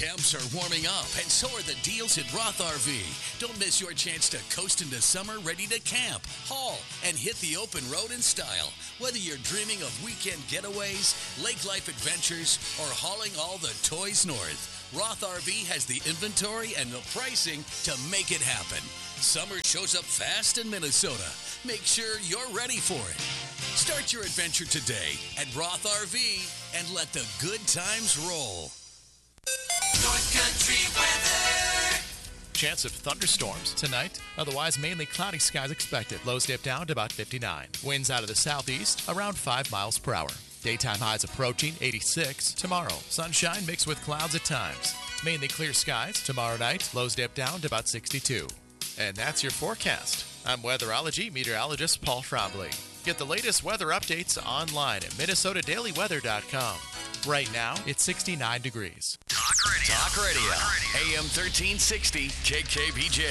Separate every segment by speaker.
Speaker 1: Temps are warming up, and so are the deals at Roth RV. Don't miss your chance to coast into summer ready to camp, haul, and hit the open road in style. Whether you're dreaming of weekend getaways, lake life adventures, or hauling all the toys north, Roth RV has the inventory and the pricing to make it happen. Summer shows up fast in Minnesota. Make sure you're ready for it. Start your adventure today at Roth RV and let the good times roll.
Speaker 2: North Country weather.
Speaker 3: Chance of thunderstorms tonight. Otherwise, mainly cloudy skies expected. Lows dip down to about 59. Winds out of the southeast around 5 miles per hour. Daytime highs approaching 86 tomorrow. Sunshine mixed with clouds at times. Mainly clear skies tomorrow night. Lows dip down to about 62. And that's your forecast. I'm weatherology meteorologist Paul Trombley. Get the latest weather updates online at minnesotadailyweather.com. Right now, it's 69 degrees.
Speaker 1: Talk Radio. AM 1360 KKBJ.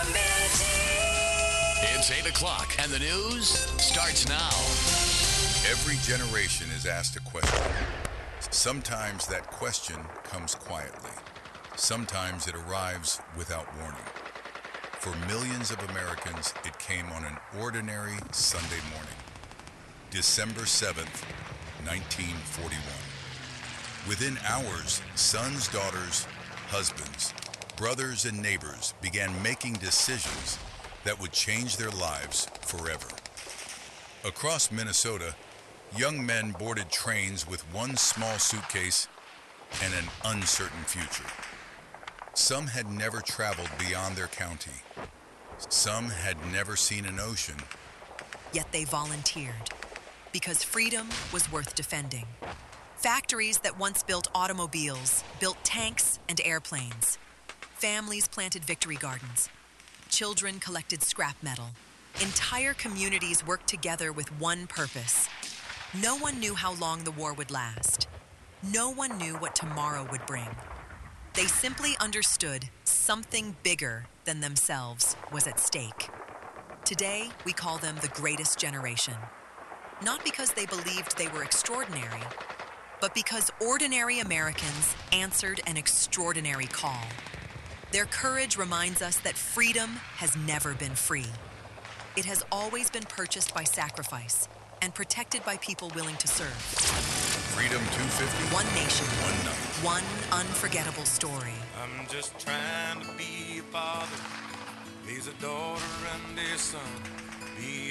Speaker 1: It's 8 o'clock, and the news starts now.
Speaker 4: Every generation is asked a question. Sometimes that question comes quietly. Sometimes it arrives without warning. For millions of Americans, it came on an ordinary Sunday morning, December 7th, 1941. Within hours, sons, daughters, husbands, brothers, and neighbors began making decisions that would change their lives forever. Across Minnesota, young men boarded trains with one small suitcase and an uncertain future. Some had never traveled beyond their county. Some had never seen an ocean.
Speaker 5: Yet they volunteered because freedom was worth defending. Factories that once built automobiles built tanks and airplanes. Families planted victory gardens. Children collected scrap metal. Entire communities worked together with one purpose. No one knew how long the war would last. No one knew what tomorrow would bring. They simply understood something bigger than themselves was at stake. Today, we call them the greatest generation. Not because they believed they were extraordinary, but because ordinary Americans answered an extraordinary call. Their courage reminds us that freedom has never been free. It has always been purchased by sacrifice and protected by people willing to serve.
Speaker 4: Freedom 250.
Speaker 5: One nation.
Speaker 4: One night.
Speaker 5: One unforgettable story.
Speaker 2: I'm just trying to be a father, raise a daughter and a son, be